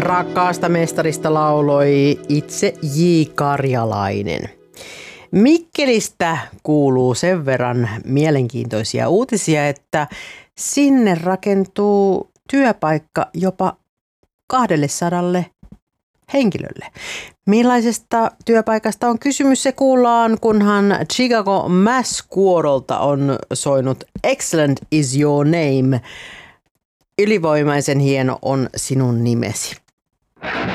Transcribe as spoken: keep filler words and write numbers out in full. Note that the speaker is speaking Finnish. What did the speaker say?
rakkaasta mestarista lauloi itse J. Karjalainen. Mikkelistä kuuluu sen verran mielenkiintoisia uutisia, että sinne rakentuu työpaikka jopa kahdelle henkilölle. Millaisesta työpaikasta on kysymys, se kuullaan, kunhan Chicago Mass Squadolta on soinut Excellent is your name. Ylivoimaisen hieno on sinun nimesi.